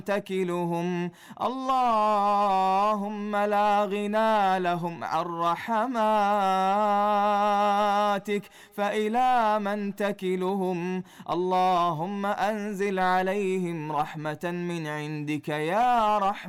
تكلهم اللهم لا غنى لهم عن رحماتك فإلى من تكلهم اللهم أنزل عليهم رحمة من عندك يا رحمن